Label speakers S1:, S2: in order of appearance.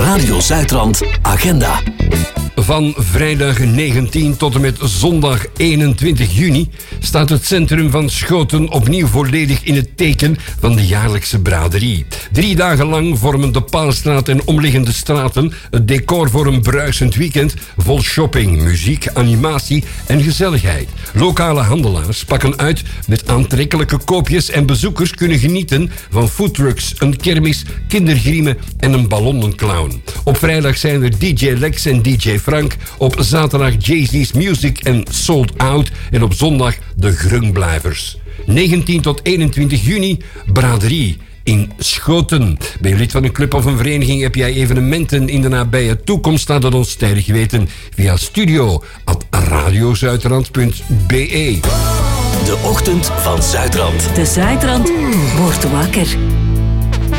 S1: Radio Zuidrand agenda.
S2: Van vrijdag 19 tot en met zondag 21 juni staat het centrum van Schoten opnieuw volledig in het teken van de jaarlijkse braderie. 3 dagen lang vormen de Paalstraat en omliggende straten het decor voor een bruisend weekend vol shopping, muziek, animatie en gezelligheid. Lokale handelaars pakken uit met aantrekkelijke koopjes en bezoekers kunnen genieten van foodtrucks, een kermis, kindergriemen en een ballonnenclown. Op vrijdag zijn er DJ Lex en DJ Frank, op zaterdag Jay-Z's Music en Sold Out en op zondag de Grungblijvers. 19 tot 21 juni braderie in Schoten. Ben je lid van een club of een vereniging? Heb jij evenementen in de nabije toekomst? Laat het ons tijdig weten via studio@radiozuidrand.be.
S1: De ochtend van Zuidrand.
S3: De Zuidrand wordt wakker.